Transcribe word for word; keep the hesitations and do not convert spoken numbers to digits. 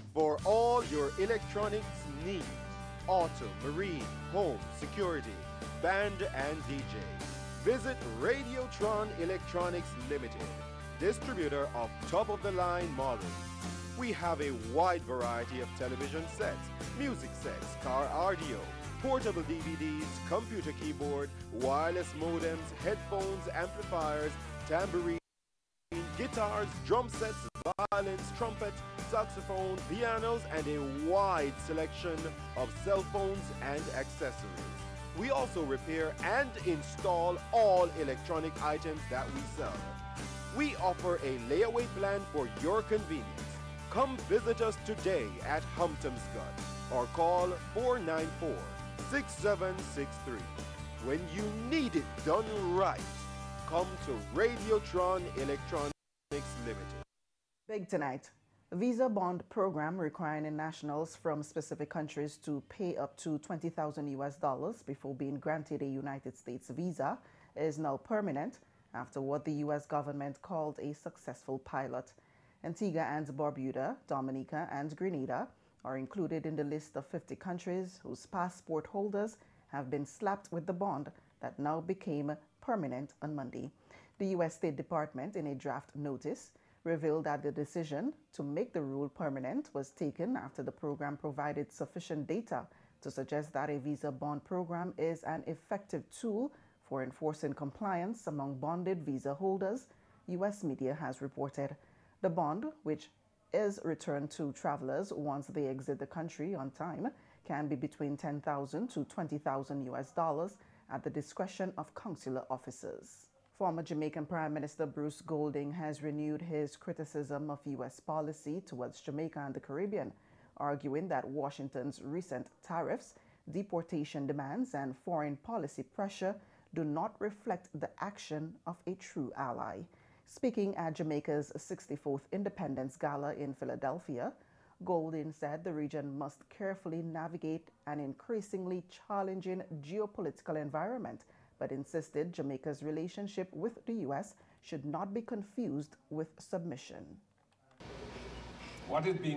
For all your electronics needs, auto, marine, home, security, band and D J. Visit Radiotron Electronics Limited, distributor of top-of-the-line models. We have a wide variety of television sets, music sets, car audio, portable D V Ds, computer keyboard, wireless modems, headphones, amplifiers, tambourine, guitars, drum sets, violins, trumpets, saxophone, pianos, and a wide selection of cell phones and accessories. We also repair and install all electronic items that we sell. We offer a layaway plan for your convenience. Come visit us today at Humptomscott or call four nine four, six seven six three. When you need it done right, come to Radiotron Electronics Limited. Big tonight. Visa bond program requiring nationals from specific countries to pay up to twenty thousand U S dollars before being granted a United States visa is now permanent after what the U S government called a successful pilot. Antigua and Barbuda, Dominica and Grenada are included in the list of fifty countries whose passport holders have been slapped with the bond that now became permanent on Monday. The U S State Department, in a draft notice, revealed that the decision to make the rule permanent was taken after the program provided sufficient data to suggest that a visa bond program is an effective tool for enforcing compliance among bonded visa holders, U S media has reported. The bond, which is returned to travelers once they exit the country on time, can be between ten thousand to twenty thousand U S dollars at the discretion of consular officers. Former Jamaican Prime Minister Bruce Golding has renewed his criticism of U S policy towards Jamaica and the Caribbean, arguing that Washington's recent tariffs, deportation demands, and foreign policy pressure do not reflect the action of a true ally. Speaking at Jamaica's sixty-fourth Independence Gala in Philadelphia, Golding said the region must carefully navigate an increasingly challenging geopolitical environment, but insisted Jamaica's relationship with the U S should not be confused with submission. What is being